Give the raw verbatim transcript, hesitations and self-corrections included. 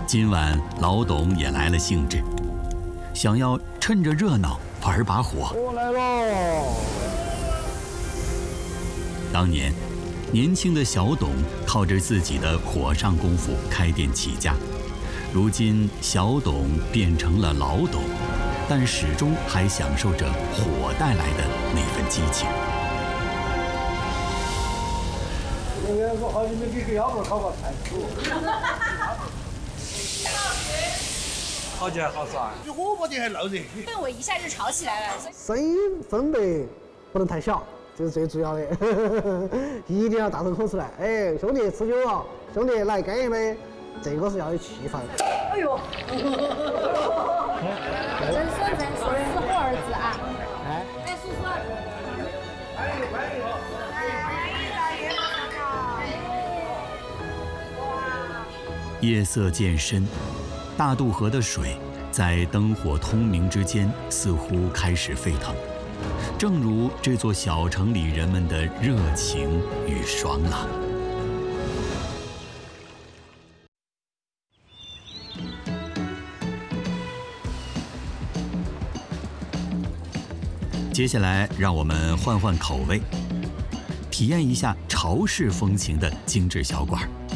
今晚老董也来了兴致，想要趁着热闹玩把火。 我来喽！ 当年，年轻的小董靠着自己的火上功夫开店起家，如今小董变成了老董，但始终还享受着火带来的那份激情。 我好久没给给小伙烤过菜谱。好久还好耍，比火锅店还闹热。 对，我一下就吵起来了。 声音分贝不能太小，这是最主要的，一定要大声吼出来。哎，兄弟吃酒了，兄弟来干一杯，这个是要有气氛。 哎呦！真孙子是死货儿子啊！哎，哎，叔叔。 夜色渐深，大渡河的水在灯火通明之间似乎开始沸腾，正如这座小城里人们的热情与爽朗。接下来，让我们换换口味，体验一下潮式风情的精致小馆。